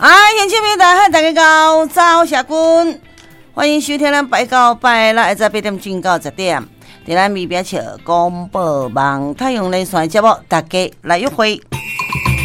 乡亲朋友大家好，早社君，欢迎收听咱拜到拜六下晝8點鐘到10點，在咱咪邊笑廣播網太陽連線節目，大家來約會。